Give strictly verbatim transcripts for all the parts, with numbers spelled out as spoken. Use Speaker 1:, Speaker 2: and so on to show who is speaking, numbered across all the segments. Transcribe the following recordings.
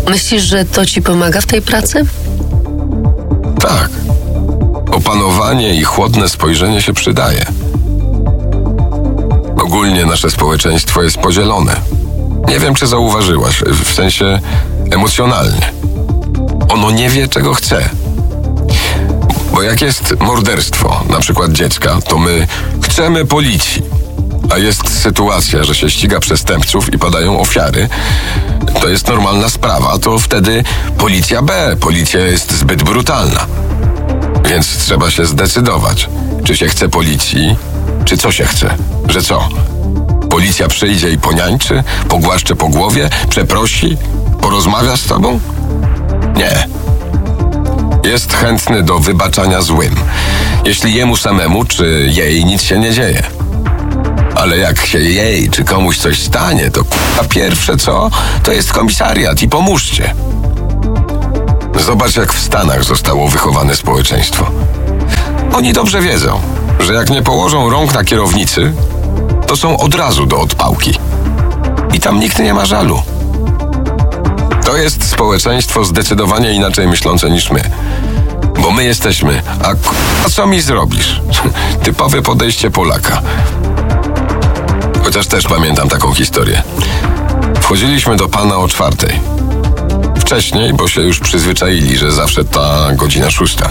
Speaker 1: Myślisz, że to ci pomaga w tej pracy?
Speaker 2: Tak. Opanowanie i chłodne spojrzenie się przydaje. Ogólnie nasze społeczeństwo jest podzielone. Nie wiem, czy zauważyłaś, w sensie emocjonalnie. Ono nie wie, czego chce. Bo jak jest morderstwo, na przykład dziecka, to my chcemy policji. A jest sytuacja, że się ściga przestępców i padają ofiary, to jest normalna sprawa, to wtedy policja B, policja jest zbyt brutalna. Więc trzeba się zdecydować, czy się chce policji, czy co się chce. Że co? Policja przyjdzie i poniańczy, pogłaszcze po głowie, przeprosi, porozmawia z tobą? Nie. Jest chętny do wybaczania złym, jeśli jemu samemu czy jej nic się nie dzieje. Ale jak się jej czy komuś coś stanie, to k***a pierwsze co, to jest komisariat i pomóżcie. Zobacz, jak w Stanach zostało wychowane społeczeństwo. Oni dobrze wiedzą, że jak nie położą rąk na kierownicy, to są od razu do odpałki. I tam nikt nie ma żalu. To jest społeczeństwo zdecydowanie inaczej myślące niż my. Bo my jesteśmy, a k***a co mi zrobisz? Typowe podejście Polaka. Chociaż też pamiętam taką historię. Wchodziliśmy do pana o czwartej. Wcześniej, bo się już przyzwyczaili, że zawsze ta godzina szósta.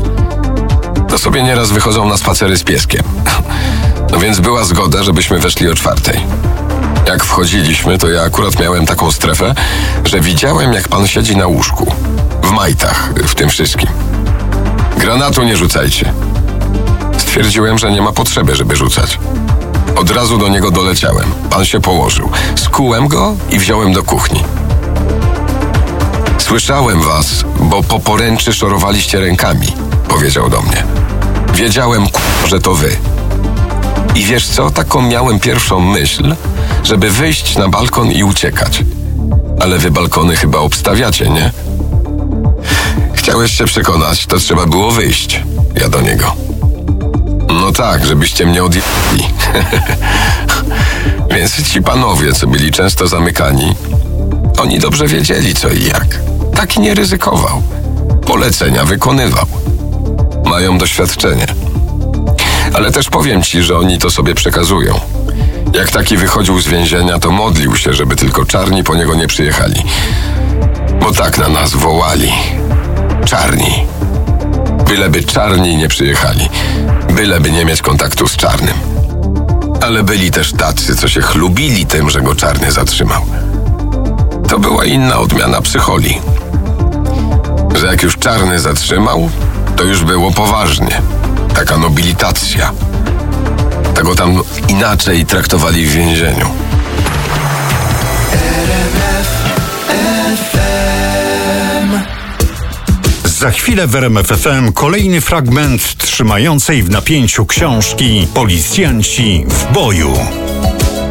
Speaker 2: To sobie nieraz wychodzą na spacery z pieskiem. No więc była zgoda, żebyśmy weszli o czwartej. Jak wchodziliśmy, to ja akurat miałem taką strefę, że widziałem, jak pan siedzi na łóżku. W majtach, w tym wszystkim. Granatu nie rzucajcie. Stwierdziłem, że nie ma potrzeby, żeby rzucać. Od razu do niego doleciałem. Pan się położył. Skułem go i wziąłem do kuchni. Słyszałem was, bo po poręczy szorowaliście rękami, powiedział do mnie. Wiedziałem, k***, że to wy. I wiesz co? Taką miałem pierwszą myśl, żeby wyjść na balkon i uciekać. Ale wy balkony chyba obstawiacie, nie? Chciałeś się przekonać, to trzeba było wyjść. Ja do niego. No tak, żebyście mnie odjechali. Więc ci panowie, co byli często zamykani, oni dobrze wiedzieli co i jak. Taki nie ryzykował. Polecenia wykonywał. Mają doświadczenie. Ale też powiem ci, że oni to sobie przekazują. Jak taki wychodził z więzienia, to modlił się, żeby tylko czarni po niego nie przyjechali. Bo tak na nas wołali. Czarni. Byleby czarni nie przyjechali. Byleby nie mieć kontaktu z czarnym. Ale byli też tacy, co się chlubili tym, że go czarny zatrzymał. To była inna odmiana psycholi. Że jak już czarny zatrzymał, to już było poważnie. Taka nobilitacja. Tego tam inaczej traktowali w więzieniu.
Speaker 3: Za chwilę w R M F F M kolejny fragment trzymającej w napięciu książki Policjanci w boju.